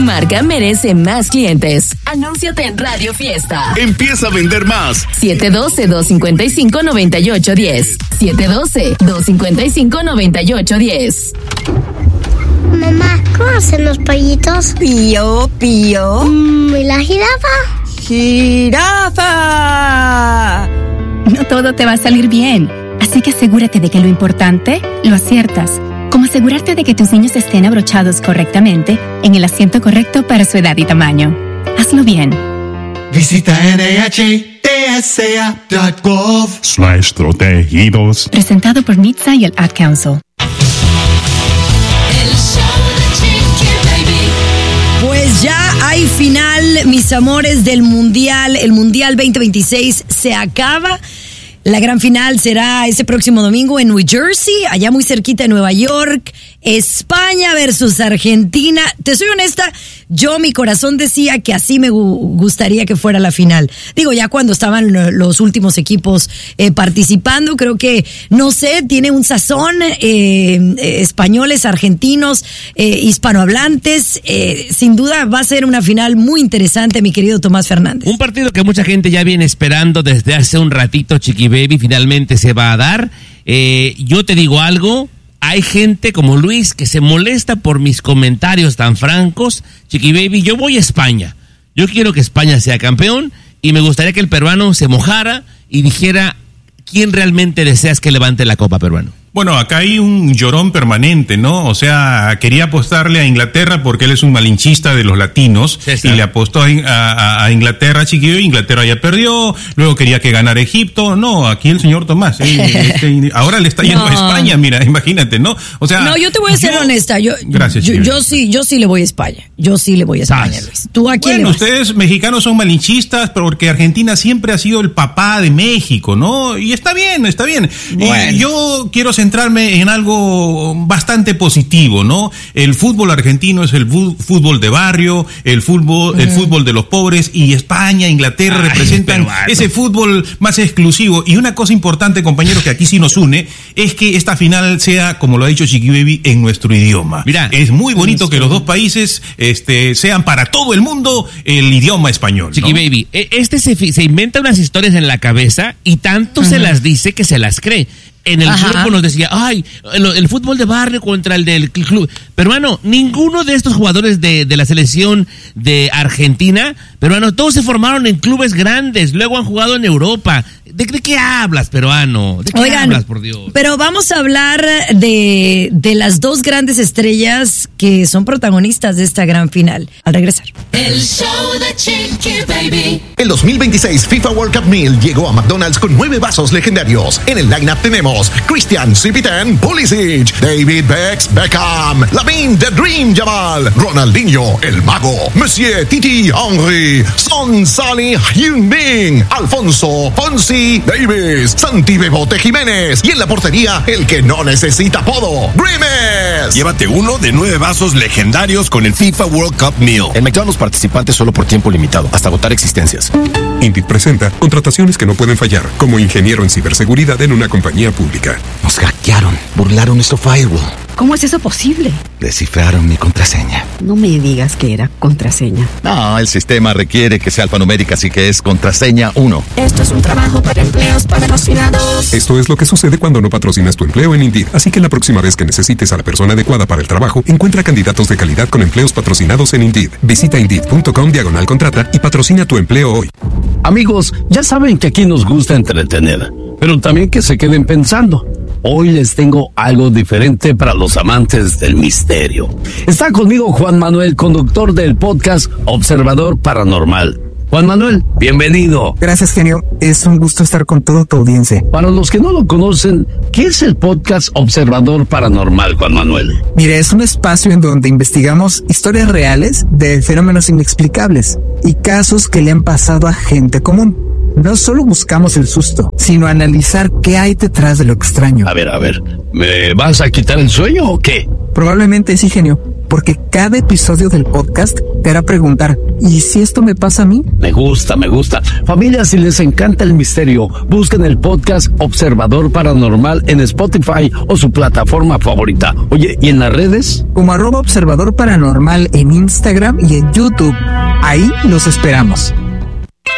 marca merece más clientes. Anúnciate en Radio Fiesta. Empieza a vender más. 712-255-9810. 712-255-9810. Mamá, ¿cómo hacen los pollitos? Pío, pío. ¿Y la jirafa? ¡Jirafa! No todo te va a salir bien, así que asegúrate de que lo importante lo aciertas, como asegurarte de que tus niños estén abrochados correctamente en el asiento correcto para su edad y tamaño. Hazlo bien. Visita NHTSA.gov/protegidos. Presentado por NHTSA y el Ad Council. Pues ya hay final, mis amores, del Mundial. El Mundial 2026 se acaba. La gran final será ese próximo domingo en New Jersey, allá muy cerquita de Nueva York. España versus Argentina. Te soy honesta, mi corazón decía que así me gustaría que fuera la final. Digo, ya cuando estaban los últimos equipos participando, creo que, no sé, tiene un sazón, españoles, argentinos, hispanohablantes. Sin duda va a ser una final muy interesante, mi querido Tomás Fernández. Un partido que mucha gente ya viene esperando desde hace un ratito, Chiqui Baby, finalmente se va a dar. Yo te digo algo. Hay gente como Luis que se molesta por mis comentarios tan francos. Chiqui Baby, yo voy a España. Yo quiero que España sea campeón y me gustaría que el peruano se mojara y dijera quién realmente deseas que levante la copa, peruano. Bueno, acá hay un llorón permanente, ¿no? O sea, quería apostarle a Inglaterra porque él es un malinchista de los latinos, y le apostó a Inglaterra, chiquillo, y Inglaterra ya perdió. Luego quería que ganara Egipto. No, aquí el señor Tomás, ahora le está yendo a España, mira, imagínate, ¿no? O sea, no, yo te voy a ser honesta. Gracias. Yo sí le voy a España. Yo sí le voy a España, Luis. ¿Tú a quién le vas? Ustedes mexicanos son malinchistas porque Argentina siempre ha sido el papá de México, ¿no? Y está bien, está bien. Bueno. Y yo quiero centrarme en algo bastante positivo, ¿no? El fútbol argentino es el fútbol de barrio, el fútbol de los pobres, y España, Inglaterra representan ese fútbol más exclusivo. Y una cosa importante, compañeros, que aquí sí nos une, es que esta final sea, como lo ha dicho Chiqui Baby, en nuestro idioma. Mira, es muy bonito que los dos países sean para todo el mundo el idioma español, ¿no? Chiqui Baby, se inventa unas historias en la cabeza y tanto se las dice que se las cree. En el grupo nos decía, el fútbol de barrio contra el del club. Pero, hermano, ninguno de estos jugadores de la selección de Argentina, pero, hermano, todos se formaron en clubes grandes, luego han jugado en Europa. ¿De qué hablas, peruano? ¿De qué hablas, por Dios? Pero vamos a hablar de las dos grandes estrellas que son protagonistas de esta gran final. Al regresar. El show de Chiqui Baby. El 2026 FIFA World Cup Meal llegó a McDonald's con 9 vasos legendarios. En el lineup tenemos Christian Cipitán Pulisic, David Beckham, Lamine The Dream Yamal, Ronaldinho El Mago, Monsieur Titi Henry, Son Salih Heung-min, Alfonso Fonsi Davis, Santi Bebote Jiménez, y en la portería, el que no necesita apodo, Grimes. Llévate uno de 9 vasos legendarios con el FIFA World Cup Meal. En McDonald's participantes solo por tiempo limitado, hasta agotar existencias. Indeed presenta contrataciones que no pueden fallar, como ingeniero en ciberseguridad en una compañía pública. Nos hackearon, burlaron nuestro firewall. ¿Cómo es eso posible? Descifraron mi contraseña. No me digas que era contraseña. No, el sistema requiere que sea alfanumérica, así que es contraseña 1. Esto es un trabajo para empleos patrocinados. Esto es lo que sucede cuando no patrocinas tu empleo en Indeed. Así que la próxima vez que necesites a la persona adecuada para el trabajo, encuentra candidatos de calidad con empleos patrocinados en Indeed. Visita Indeed.com/contrata y patrocina tu empleo hoy. Amigos, ya saben que aquí nos gusta entretener, pero también que se queden pensando. Hoy les tengo algo diferente para los amantes del misterio. Está conmigo Juan Manuel, conductor del podcast Observador Paranormal. Juan Manuel, bienvenido. Gracias, genio. Es un gusto estar con toda tu audiencia. Para los que no lo conocen, ¿qué es el podcast Observador Paranormal, Juan Manuel? Mire, es un espacio en donde investigamos historias reales de fenómenos inexplicables y casos que le han pasado a gente común. No solo buscamos el susto, sino analizar qué hay detrás de lo extraño. A ver, ¿me vas a quitar el sueño o qué? Probablemente sí, genio. porque cada episodio del podcast te hará preguntar, ¿y si esto me pasa a mí? Me gusta. Familia, si les encanta el misterio, busquen el podcast Observador Paranormal en Spotify o su plataforma favorita. Oye, ¿y en las redes? Como @Observador Paranormal en Instagram y en YouTube. Ahí los esperamos.